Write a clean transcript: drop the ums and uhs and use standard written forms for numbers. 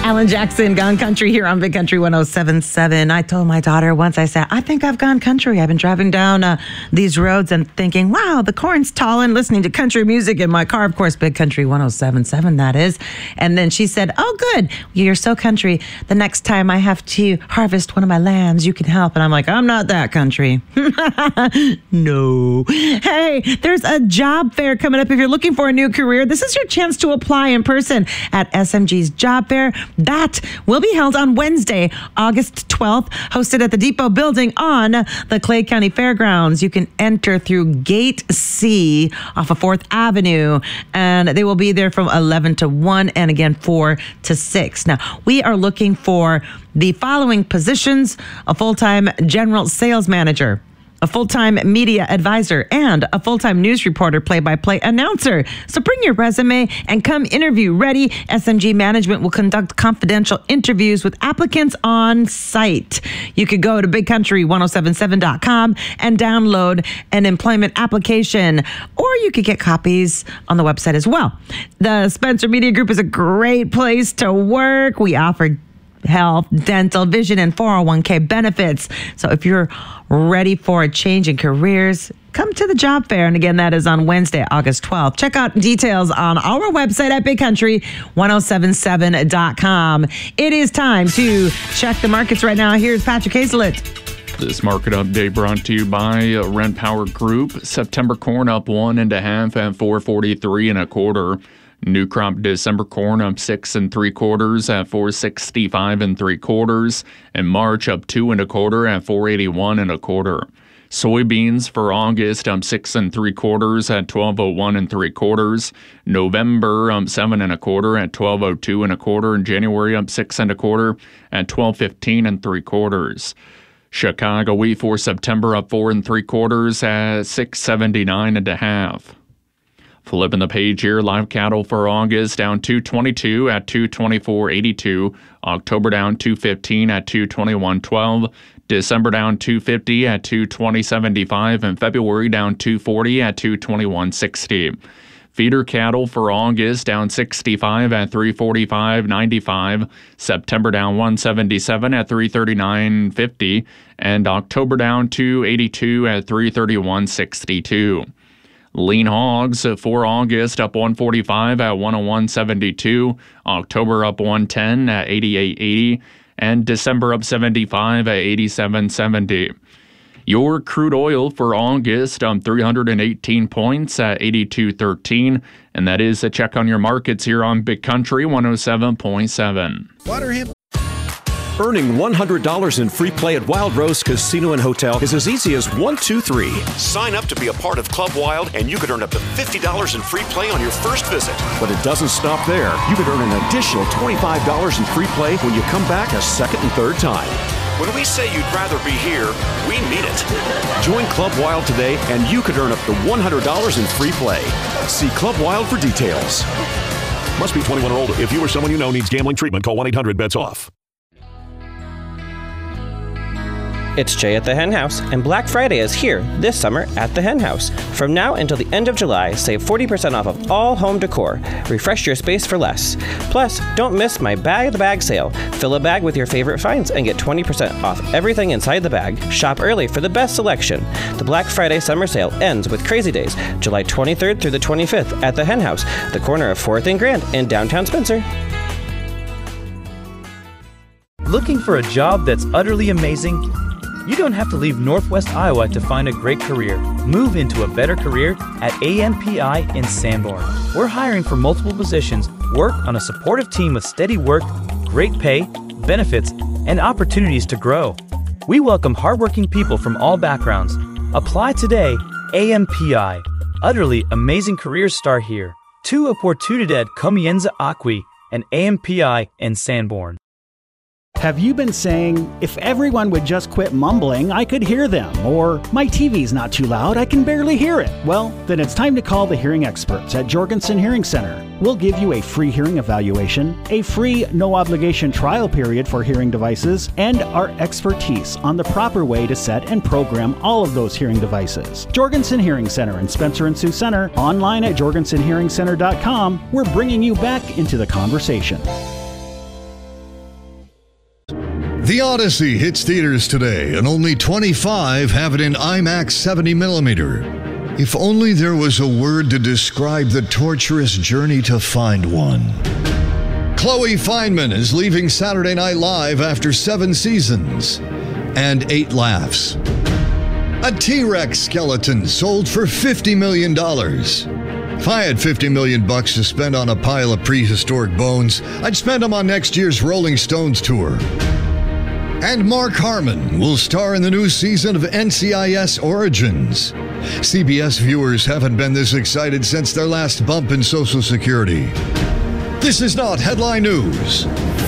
Alan Jackson, Gone Country here on Big Country 107.7. I told my daughter once, I said, I think I've gone country. I've been driving down these roads and thinking, wow, the corn's tall, and listening to country music in my car. Of course, Big Country 107.7, that is. And then she said, oh, good. You're so country. The next time I have to harvest one of my lambs, you can help. And I'm like, I'm not that country. No. Hey, there's a job fair coming up. If you're looking for a new career, this is your chance to apply in person at SMG's job fair. That will be held on Wednesday, August 12th, hosted at the Depot Building on the Clay County Fairgrounds. You can enter through Gate C off of 4th Avenue, and they will be there from 11 to 1 and again 4 to 6. Now, we are looking for the following positions: a full-time general sales manager, a full-time media advisor, and a full-time news reporter, play-by-play announcer. So bring your resume and come interview ready. SMG Management will conduct confidential interviews with applicants on site. You could go to bigcountry1077.com and download an employment application, or you could get copies on the website as well. The Spencer Media Group is a great place to work. We offer health, dental, vision, and 401k benefits. So if you're ready for a change in careers, come to the job fair. And again, that is on Wednesday, August 12th. Check out details on our website at bigcountry1077.com. It is time to check the markets right now. Here's Patrick Hazelet. This market update brought to you by Rent Power Group. September corn up 1.5 at 4.43 1/4. New crop December corn up 6 3/4 at 4.65 3/4, and March up 2 1/4 at 4.81 1/4. Soybeans for August up 6 3/4 at 12.01 3/4. November up 7 1/4 at 12.02 1/4, and January up 6 1/4 at 12.15 3/4. Chicago wheat for September up 4 3/4 at 6.79 1/2. Flipping the page here, live cattle for August down 222 at 224.82. October down 215 at 221.12. December down 250 at 220.75, and February down 240 at 221.60. Feeder cattle for August down 65 at 345.95. September down 177 at 339.50, and October down 282 at 331.62. Lean hogs for August up 145 at 101.72, October up 110 at 88.80, and December up 75 at 87.70. Your crude oil for August up 318 points at 82.13, and that is a check on your markets here on Big Country 107.7. Earning $100 in free play at Wild Rose Casino and Hotel is as easy as 1, 2, 3. Sign up to be a part of Club Wild, and you could earn up to $50 in free play on your first visit. But it doesn't stop there. You could earn an additional $25 in free play when you come back a second and third time. When we say you'd rather be here, we mean it. Join Club Wild today, and you could earn up to $100 in free play. See Club Wild for details. Must be 21 or older. If you or someone you know needs gambling treatment, call 1-800-BETS-OFF. It's Jay at the Hen House, and Black Friday is here this summer at the Hen House. From now until the end of July, save 40% off of all home decor. Refresh your space for less. Plus, don't miss my Bag the Bag sale. Fill a bag with your favorite finds and get 20% off everything inside the bag. Shop early for the best selection. The Black Friday summer sale ends with Crazy Days, July 23rd through the 25th at the Hen House, the corner of 4th and Grand in downtown Spencer. Looking for a job that's utterly amazing? You don't have to leave Northwest Iowa to find a great career. Move into a better career at AMPI in Sanborn. We're hiring for multiple positions, work on a supportive team with steady work, great pay, benefits, and opportunities to grow. We welcome hardworking people from all backgrounds. Apply today. AMPI. Utterly amazing careers start here. Tu oportunidad comienza aquí, and AMPI in Sanborn. Have you been saying, if everyone would just quit mumbling, I could hear them? Or, my TV's not too loud, I can barely hear it? Well, then it's time to call the hearing experts at Jorgensen Hearing Center. We'll give you a free hearing evaluation, a free no-obligation trial period for hearing devices, and our expertise on the proper way to set and program all of those hearing devices. Jorgensen Hearing Center in Spencer and Sioux Center, online at jorgensenhearingcenter.com. We're bringing you back into the conversation. The Odyssey hits theaters today, and only 25 have it in IMAX 70mm. If only there was a word to describe the torturous journey to find one. Chloe Fineman is leaving Saturday Night Live after 7 seasons and 8 laughs. A T-Rex skeleton sold for $50 million. If I had $50 million to spend on a pile of prehistoric bones, I'd spend them on next year's Rolling Stones tour. And Mark Harmon will star in the new season of NCIS Origins. CBS viewers haven't been this excited since their last bump in Social Security. This is not headline news.